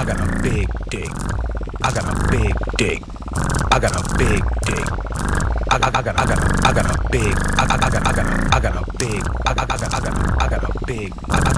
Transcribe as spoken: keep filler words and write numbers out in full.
got a big dick. I got a big dick. I got a big dick. I, I, I got I got I got a big I, I, I got I got I got a big I, I, I got I got I got a big I, I